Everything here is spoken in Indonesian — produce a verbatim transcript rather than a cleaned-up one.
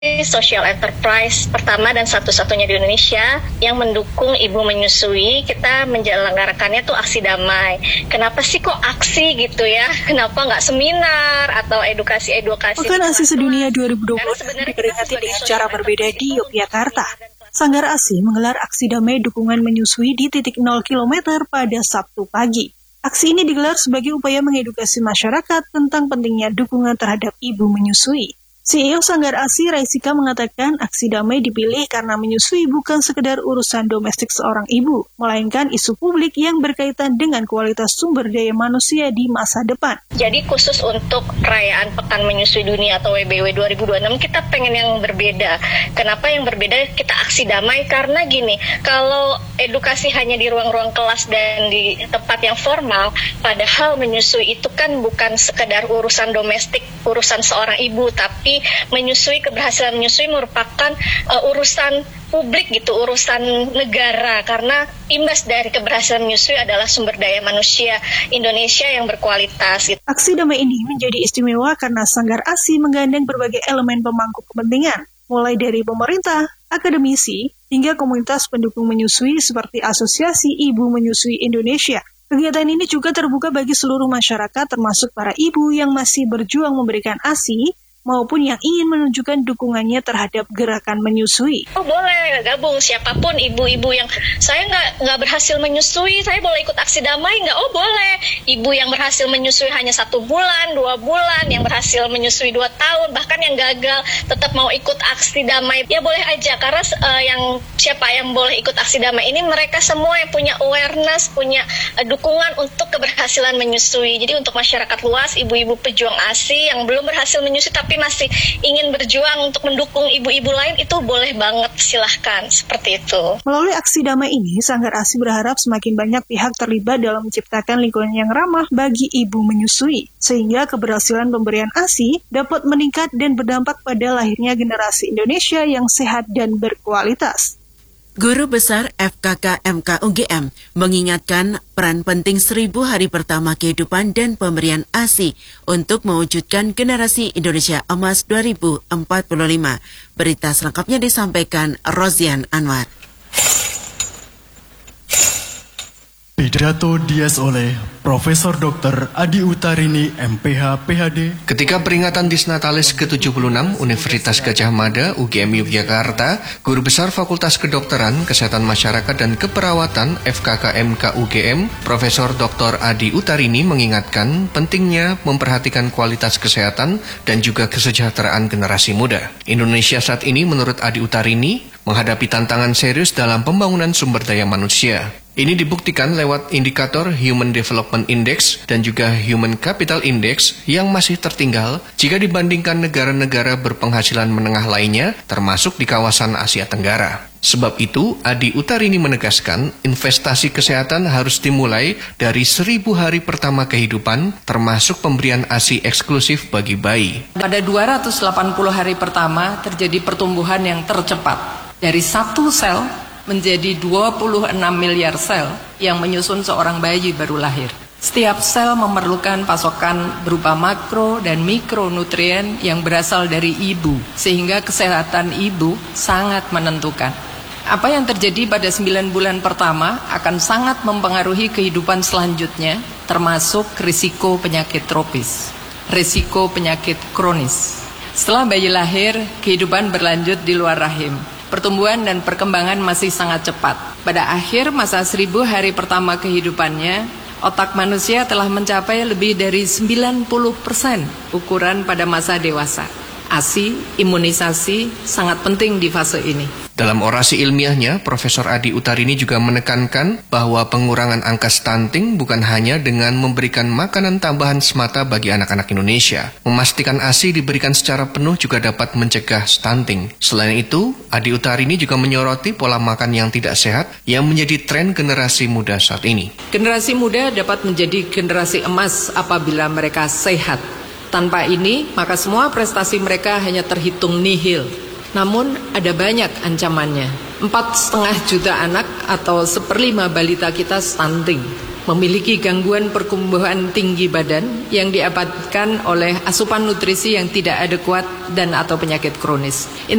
social enterprise pertama dan satu-satunya di Indonesia yang mendukung ibu menyusui. Kita menyelenggarakannya tuh aksi damai. Kenapa sih kok aksi gitu ya? Kenapa nggak seminar atau edukasi-edukasi? Pekan ASI Sedunia dua ribu dua puluh diperingati dengan cara berbeda di Yogyakarta. Sanggar ASI menggelar aksi damai dukungan menyusui di titik nol kilometer pada Sabtu pagi. Aksi ini digelar sebagai upaya mengedukasi masyarakat tentang pentingnya dukungan terhadap ibu menyusui. C E O Sanggar ASI Raisika mengatakan aksi damai dipilih karena menyusui bukan sekedar urusan domestik seorang ibu, melainkan isu publik yang berkaitan dengan kualitas sumber daya manusia di masa depan. Jadi khusus untuk perayaan Pekan Menyusui Dunia atau W B W dua ribu dua puluh enam kita pengen yang berbeda. Kenapa yang berbeda? Kita aksi damai karena gini, kalau edukasi hanya di ruang-ruang kelas dan di tempat yang formal, padahal menyusui itu kan bukan sekedar urusan domestik, urusan seorang ibu, tapi menyusui, keberhasilan menyusui merupakan uh, urusan publik gitu, urusan negara, karena imbas dari keberhasilan menyusui adalah sumber daya manusia Indonesia yang berkualitas gitu. Aksi damai ini menjadi istimewa karena Sanggar ASI menggandeng berbagai elemen pemangku kepentingan, mulai dari pemerintah, akademisi, hingga komunitas pendukung menyusui seperti Asosiasi Ibu Menyusui Indonesia. Kegiatan ini juga terbuka bagi seluruh masyarakat termasuk para ibu yang masih berjuang memberikan ASI maupun yang ingin menunjukkan dukungannya terhadap gerakan menyusui. Oh boleh gabung, siapapun ibu-ibu yang saya nggak nggak berhasil menyusui, saya boleh ikut aksi damai nggak? Oh boleh. Ibu yang berhasil menyusui hanya satu bulan, dua bulan, yang berhasil menyusui dua tahun, bahkan yang gagal tetap mau ikut aksi damai, ya boleh aja. Karena uh, yang siapa yang boleh ikut aksi damai ini mereka semua yang punya awareness, punya uh, dukungan untuk keberhasilan menyusui. Jadi untuk masyarakat luas, ibu-ibu pejuang ASI yang belum berhasil menyusui tapi tapi masih ingin berjuang untuk mendukung ibu-ibu lain, itu boleh banget, silahkan, seperti itu. Melalui aksi damai ini, Sanggar ASI berharap semakin banyak pihak terlibat dalam menciptakan lingkungan yang ramah bagi ibu menyusui, sehingga keberhasilan pemberian ASI dapat meningkat dan berdampak pada lahirnya generasi Indonesia yang sehat dan berkualitas. Guru Besar F K K M K U G M mengingatkan peran penting seribu hari pertama kehidupan dan pemberian ASI untuk mewujudkan generasi Indonesia Emas dua ribu empat puluh lima. Berita selengkapnya disampaikan Rozian Anwar. Pidato dias oleh Profesor Doktor Adi Utarini M Ph P H D. Ketika peringatan Disnatalis ke tujuh puluh enam Universitas Gadjah Mada U G M Yogyakarta, Guru Besar Fakultas Kedokteran, Kesehatan Masyarakat dan Keperawatan F K K M K U G M, Profesor Doktor Adi Utarini mengingatkan pentingnya memperhatikan kualitas kesehatan dan juga kesejahteraan generasi muda. Indonesia saat ini menurut Adi Utarini menghadapi tantangan serius dalam pembangunan sumber daya manusia. Ini dibuktikan lewat indikator Human Development Index dan juga Human Capital Index yang masih tertinggal jika dibandingkan negara-negara berpenghasilan menengah lainnya, termasuk di kawasan Asia Tenggara. Sebab itu, Adi Utarini menegaskan investasi kesehatan harus dimulai dari seribu hari pertama kehidupan, termasuk pemberian ASI eksklusif bagi bayi. Pada dua ratus delapan puluh hari pertama terjadi pertumbuhan yang tercepat dari satu sel menjadi dua puluh enam miliar sel yang menyusun seorang bayi baru lahir. Setiap sel memerlukan pasokan berupa makro dan mikronutrien yang berasal dari ibu, sehingga kesehatan ibu sangat menentukan. Apa yang terjadi pada sembilan bulan pertama akan sangat mempengaruhi kehidupan selanjutnya, termasuk risiko penyakit tropis, risiko penyakit kronis. Setelah bayi lahir, kehidupan berlanjut di luar rahim. Pertumbuhan dan perkembangan masih sangat cepat. Pada akhir masa seribu hari pertama kehidupannya, otak manusia telah mencapai lebih dari sembilan puluh persen ukuran pada masa dewasa. ASI, imunisasi sangat penting di fase ini. Dalam orasi ilmiahnya, Profesor Adi Utarini juga menekankan bahwa pengurangan angka stunting bukan hanya dengan memberikan makanan tambahan semata bagi anak-anak Indonesia. Memastikan ASI diberikan secara penuh juga dapat mencegah stunting. Selain itu, Adi Utarini juga menyoroti pola makan yang tidak sehat yang menjadi tren generasi muda saat ini. Generasi muda dapat menjadi generasi emas apabila mereka sehat. Tanpa ini, maka semua prestasi mereka hanya terhitung nihil. Namun, ada banyak ancamannya. Empat setengah juta anak atau seperlima balita kita stunting. memiliki gangguan pertumbuhan tinggi badan yang diakibatkan oleh asupan nutrisi yang tidak adekuat dan atau penyakit kronis.